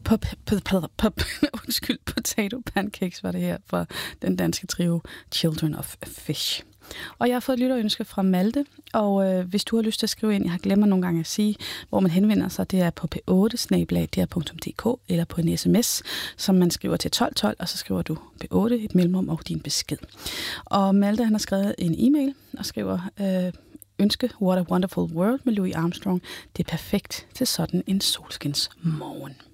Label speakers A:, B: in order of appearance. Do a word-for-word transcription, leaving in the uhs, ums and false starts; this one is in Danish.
A: pop, pop, pop, pop, undskyld, Potato Pancakes var det her fra den danske trio Children of Fish. Og jeg har fået et lytterønske fra Malte, og øh, hvis du har lyst til at skrive ind, jeg har glemt nogle gange at sige, hvor man henvender sig, det er på p otte snabel-a d r punktum d k eller på en sms, som man skriver til tolv tolv, og så skriver du p otte, et mellemrum og din besked. Og Malte, han har skrevet en e-mail og skriver, øh, ønske What a Wonderful World med Louis Armstrong. Det er perfekt til sådan en solskins morgen.